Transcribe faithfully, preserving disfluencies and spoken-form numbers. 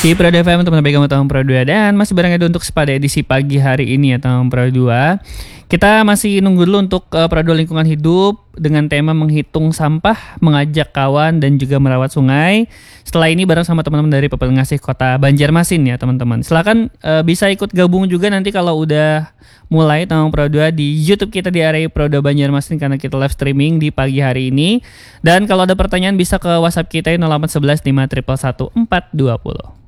Di Pro dua F M teman-teman pegang tahun Pro dua dan masih bareng Edo untuk pada edisi pagi hari ini ya tahun Pro dua. Kita masih nunggu dulu untuk uh, Pro dua lingkungan hidup dengan tema menghitung sampah, mengajak kawan dan juga merawat sungai. Setelah ini bareng sama teman-teman dari Pepengasih Kota Banjarmasin ya teman-teman. Silakan uh, bisa ikut gabung juga nanti kalau udah mulai tahun Pro dua di YouTube kita di area Pro dua Banjarmasin karena kita live streaming di pagi hari ini. Dan kalau ada pertanyaan bisa ke WhatsApp kita nol delapan satu satu lima satu satu empat dua nol.